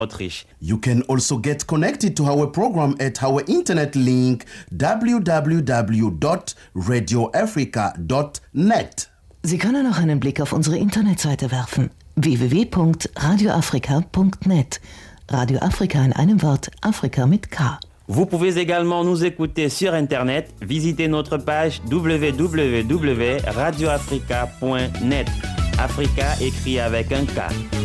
Autriche. You can also get connected to our program at our internet link www.radioafrica.net. Sie können auch einen Blick auf unsere Internetseite werfen: www.radioafrica.net. Radio Afrika in einem Wort, Afrika mit K. Vous pouvez également nous écouter sur Internet. Visitez notre page www.radioafrica.net. Africa écrit avec un K.